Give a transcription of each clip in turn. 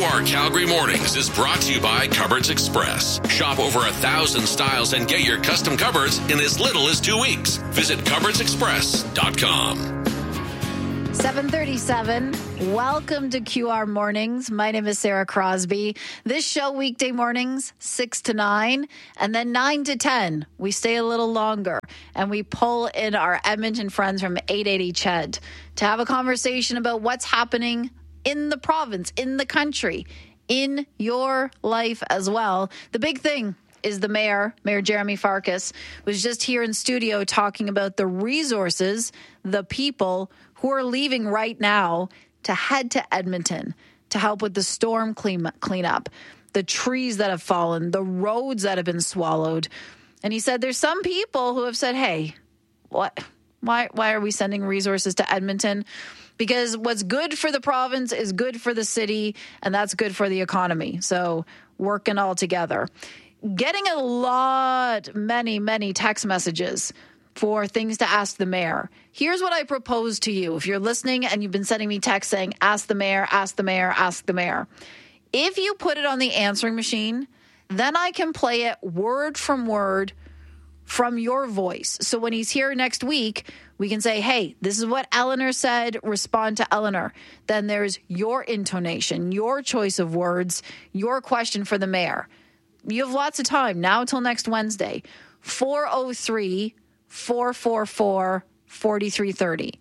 QR Calgary Mornings is brought to you by Cupboards Express. Shop over 1,000 styles and get your custom cupboards in as little as 2 weeks. Visit cupboardsexpress.com. 7:37. Welcome to QR Mornings. My name is Sarah Crosby. This show weekday mornings 6 to 9 and then 9 to 10. We stay a little longer and we pull in our Edmonton friends from 880 CHED to have a conversation about what's happening in the province, in the country, in your life as well. The big thing is the Mayor Jeremy Farkas, was just here in studio talking about the resources, the people who are leaving right now to head to Edmonton to help with the storm cleanup, the trees that have fallen, the roads that have been swallowed. And he said there's some people who have said, hey, why are we sending resources to Edmonton? Because what's good for the province is good for the city, and that's good for the economy. So working all together. Getting a lot, many text messages for things to ask the mayor. Here's what I propose to you. If you're listening and you've been sending me texts saying, ask the mayor, ask the mayor, ask the mayor. If you put it on the answering machine, then I can play it word from word from your voice. So when he's here next week, we can say, hey, this is what Eleanor said, respond to Eleanor. Then there's your intonation, your choice of words, your question for the mayor. You have lots of time now till next Wednesday. 403-444-4330.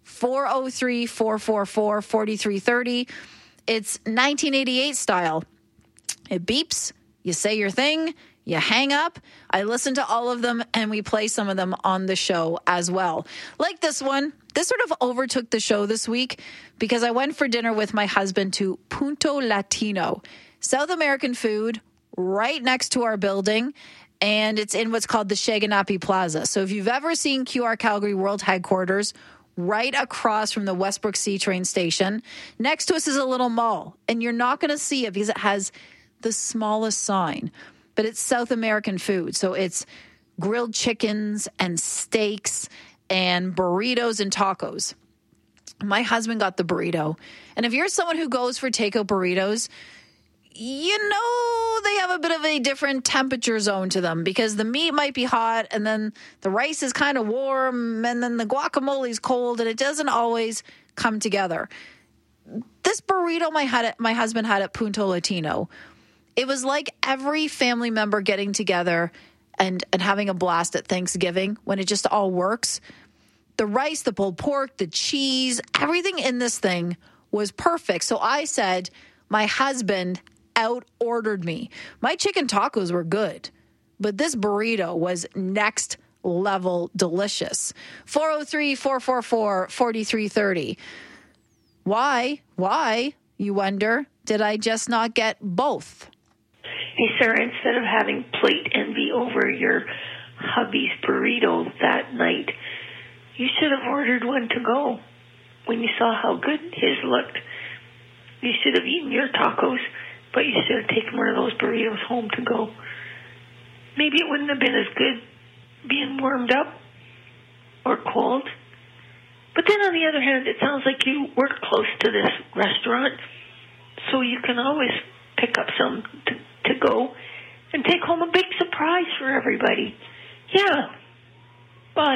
403-444-4330. It's 1988 style. It beeps. You say your thing. You hang up. I listen to all of them, and we play some of them on the show as well. Like this one. This sort of overtook the show this week because I went for dinner with my husband to Punto Latino, South American food right next to our building, and it's in what's called the Shaganappi Plaza. So if you've ever seen QR Calgary World Headquarters, right across from the Westbrook C train station, next to us is a little mall, and you're not going to see it because it has the smallest sign. But it's South American food. So it's grilled chickens and steaks and burritos and tacos. My husband got the burrito. And if you're someone who goes for takeout burritos, you know they have a bit of a different temperature zone to them because the meat might be hot and then the rice is kind of warm and then the guacamole is cold and it doesn't always come together. This burrito my husband had at Punto Latino, it was like every family member getting together and having a blast at Thanksgiving when it just all works. The rice, the pulled pork, the cheese, everything in this thing was perfect. So I said, my husband out-ordered me. My chicken tacos were good, but this burrito was next level delicious. 403-444-4330. Why, you wonder, did I just not get both? Hey, Sarah, instead of having plate envy over your hubby's burrito that night, you should have ordered one to go. When you saw how good his looked, you should have eaten your tacos, but you should have taken one of those burritos home to go. Maybe it wouldn't have been as good being warmed up or cold. But then on the other hand, it sounds like you work close to this restaurant, so you can always pick up some to go and take home a big surprise for everybody. Yeah. But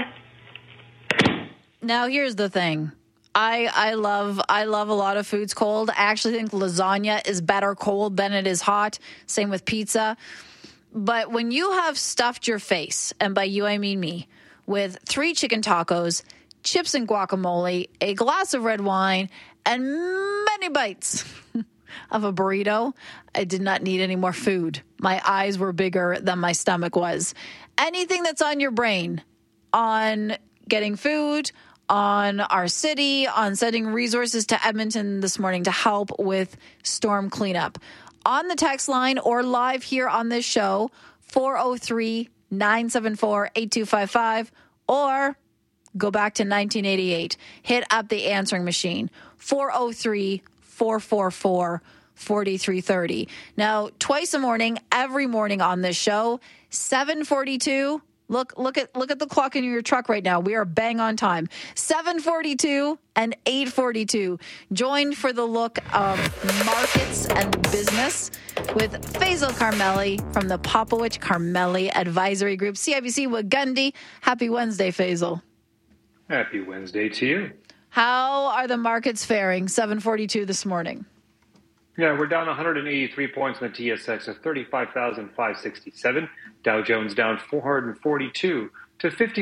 now here's the thing. I love a lot of foods cold. I actually think lasagna is better cold than it is hot. Same with pizza. But when you have stuffed your face, and by you I mean me, with 3 chicken tacos, chips and guacamole, a glass of red wine, and many bites of a burrito, I did not need any more food. My eyes were bigger than my stomach was. Anything that's on your brain on getting food, on our city, on sending resources to Edmonton this morning to help with storm cleanup. On the text line or live here on this show, 403-974-8255, or go back to 1988. Hit up the answering machine, 403-444-4330. Now, twice a morning, every morning on this show, 7:42 Look at the clock in your truck right now. We are bang on time. 7:42 and 8:42. Joined for the look of markets and business with Faisal Carmeli from the Popowich Carmeli Advisory Group, CIBC Wagundi. Happy Wednesday, Faisal. Happy Wednesday to you. How are the markets faring? 7:42 this morning. Yeah, we're down 183 points on the TSX at 35,567. Dow Jones down 442 to 50.